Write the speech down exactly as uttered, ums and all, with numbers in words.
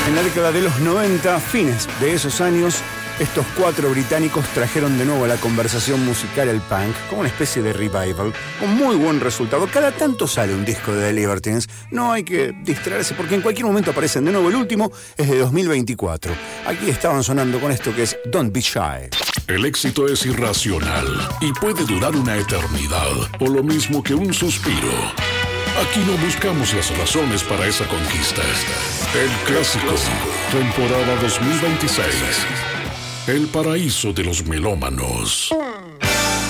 En la década de los noventa, fines de esos años, estos cuatro británicos trajeron de nuevo a la conversación musical el punk, como una especie de revival, con muy buen resultado. Cada tanto sale un disco de The Libertines, no hay que distraerse porque en cualquier momento aparecen de nuevo. El último es de dos mil veinticuatro. Aquí estaban sonando con esto que es Don't Be Shy. El éxito es irracional y puede durar una eternidad, o lo mismo que un suspiro. Aquí no buscamos las razones para esa conquista. El Clásico, temporada dos mil veintiséis. El paraíso de los melómanos.